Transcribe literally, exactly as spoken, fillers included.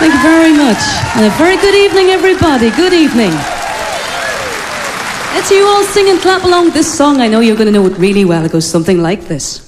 Thank you very much. And a very good evening, everybody. Good evening. Let's you all sing and clap along this song. I know you're going to know it really well. It goes something like this.